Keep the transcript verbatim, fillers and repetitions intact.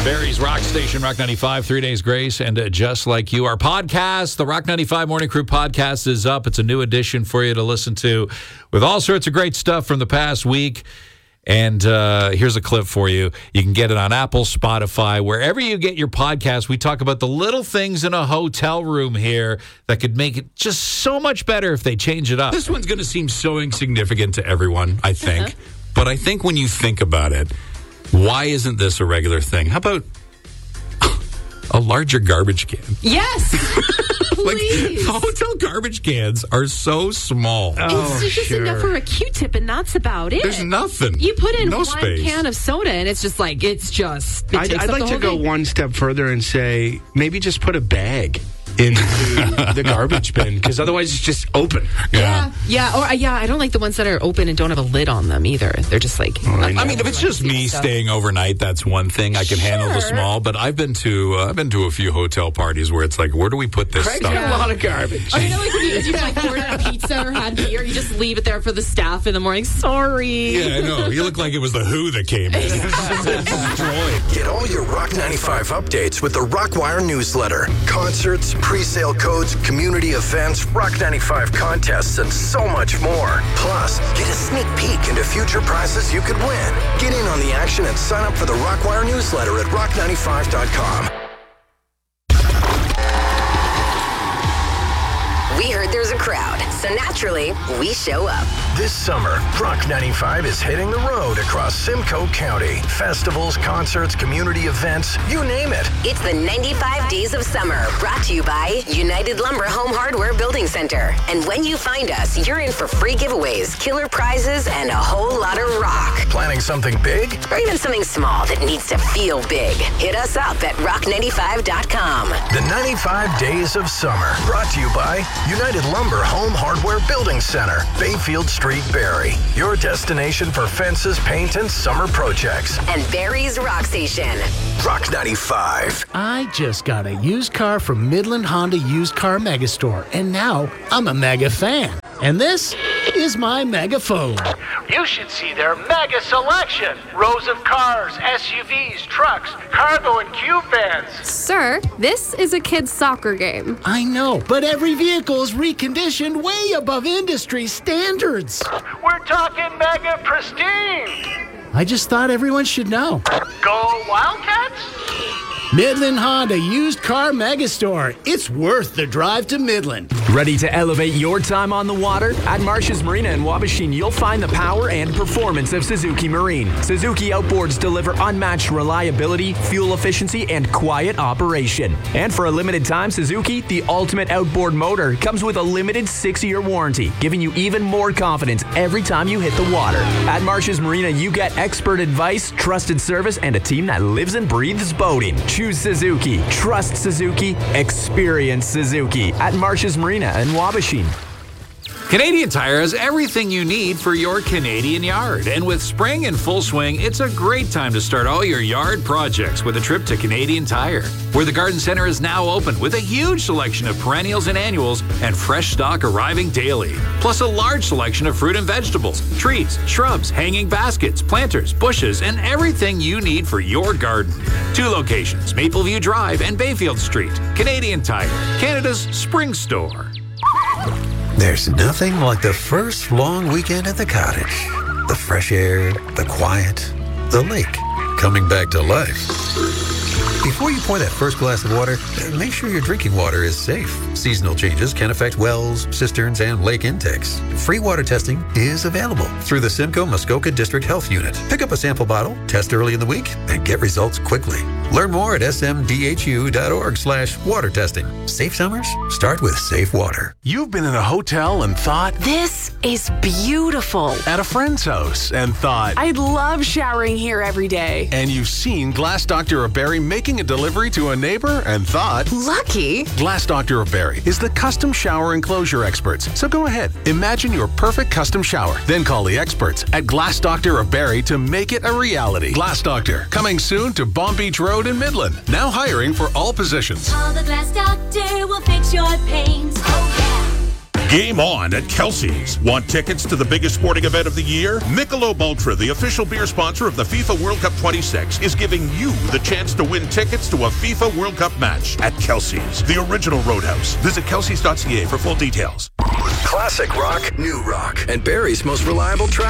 Barry's Rock Station, Rock ninety-five, Three Days Grace, and uh, Just Like You. Our podcast, the Rock ninety-five Morning Crew podcast, is up. It's a new edition for you to listen to with all sorts of great stuff from the past week. And uh, here's a clip for you. You can get it on Apple, Spotify, wherever you get your podcast. We talk about the little things in a hotel room here that could make it just so much better if they change it up. This one's going to seem so insignificant to everyone, I think. Uh-huh. But I think when you think about it, why isn't this a regular thing? How about a larger garbage can? Yes. Like, hotel garbage cans are so small. Oh, it's just sure. enough for a Q-tip, and that's about it. There's nothing. You put in no one space. can of soda, and it's just like, it's just, it I'd, takes I'd up like the to whole go thing. one step further and say, maybe just put a bag into the garbage bin, because otherwise it's just open. Yeah. Yeah. Or, uh, yeah, I don't like the ones that are open and don't have a lid on them either. They're just like... Oh, I, I mean, if it's just me stuff. staying overnight, that's one thing. I can Sure. handle the small. But I've been to uh, I've been to a few hotel parties where it's like, where do we put this Craig's stuff? got a lot of garbage. Or you know, like when you, if you like ordered a pizza or had beer, you just leave it there for the staff in the morning. Sorry. Yeah, I know. You look like it was the Who that came in. Destroyed. Get all your Rock ninety-five updates with the Rockwire newsletter. Concerts, pre-sale codes, community events, Rock ninety-five contests, and so much more. Plus, get a sneak peek into future prizes you could win. Get in on the action and sign up for the Rockwire newsletter at rock ninety-five dot com. We heard there's a crowd, so naturally, we show up. This summer, Rock ninety-five is hitting the road across Simcoe County. Festivals, concerts, community events, you name it. It's the ninety-five Days of Summer, brought to you by United Lumber Home Hardware Building Center. And when you find us, you're in for free giveaways, killer prizes, and a whole lot of rock. Planning something big? Or even something small that needs to feel big. Hit us up at rock ninety-five dot com. The ninety-five Days of Summer, brought to you by United Lumber Home Hardware Building Center, Bayfield Street, Barrie. Your destination for fences, paint, and summer projects. And Barrie's Rock Station. Rock ninety-five. I just got a used car from Midland Honda Used Car Megastore, and now I'm a mega fan. And this is my megaphone. You should see their mega selection. Rows of cars, S U Vs, trucks, cargo and cube vans. Sir, this is a kid's soccer game. I know, but every vehicle is reconditioned way above industry standards. We're talking mega pristine. I just thought everyone should know. Go Wildcats? Midland Honda Used Car Megastore. It's worth the drive to Midland. Ready to elevate your time on the water? At Marsh's Marina in Wabashin, you'll find the power and performance of Suzuki Marine. Suzuki outboards deliver unmatched reliability, fuel efficiency, and quiet operation. And for a limited time, Suzuki, the ultimate outboard motor, comes with a limited six-year warranty, giving you even more confidence every time you hit the water. At Marsh's Marina, you get expert advice, trusted service, and a team that lives and breathes boating. Choose Suzuki. Trust Suzuki. Experience Suzuki at Marsh's Marina in Wabashin. Canadian Tire has everything you need for your Canadian yard. And with spring in full swing, it's a great time to start all your yard projects with a trip to Canadian Tire, where the garden center is now open with a huge selection of perennials and annuals and fresh stock arriving daily. Plus a large selection of fruit and vegetables, trees, shrubs, hanging baskets, planters, bushes, and everything you need for your garden. Two locations, Mapleview Drive and Bayfield Street. Canadian Tire, Canada's spring store. There's nothing like the first long weekend at the cottage. The fresh air, the quiet, the lake coming back to life. Before you pour that first glass of water, make sure your drinking water is safe. Seasonal changes can affect wells, cisterns, and lake intakes. Free water testing is available through the Simcoe Muskoka District Health Unit. Pick up a sample bottle, test early in the week, and get results quickly. Learn more at smdhu.org slash water testing. Safe summers start with safe water. You've been in a hotel and thought, this is beautiful. At a friend's house and thought, I'd love showering here every day. And you've seen Glass Doctor of Barrie making a delivery to a neighbor and thought, lucky. Glass Doctor of Barrie is the custom shower enclosure experts. So go ahead, imagine your perfect custom shower. Then call the experts at Glass Doctor of Barrie to make it a reality. Glass Doctor, coming soon to Bomb Beach Road in Midland. Now hiring for all positions. Call the Glass Doctor, will fix your pains. Oh, yeah. Game on at Kelsey's. Want tickets to the biggest sporting event of the year? Michelob Ultra, the official beer sponsor of the FIFA World Cup twenty-six, is giving you the chance to win tickets to a FIFA World Cup match at Kelsey's, the original Roadhouse. Visit kelseys dot c a for full details. Classic rock, new rock, and Barry's most reliable track.